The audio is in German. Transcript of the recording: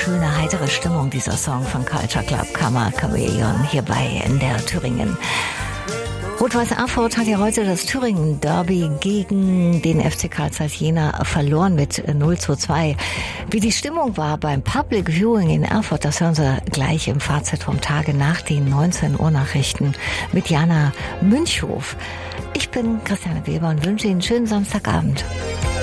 schöne, heitere Stimmung, dieser Song von Culture Club Karma Chameleon hier bei NDR Thüringen. Rot-Weiß Erfurt hat ja heute das Thüringen-Derby gegen den FC Carl Zeiss Jena verloren mit 0:2. Wie die Stimmung war beim Public Viewing in Erfurt, das hören Sie gleich im Fazit vom Tage nach den 19 Uhr Nachrichten mit Jana Münchhof. Ich bin Christiane Weber und wünsche Ihnen einen schönen Samstagabend.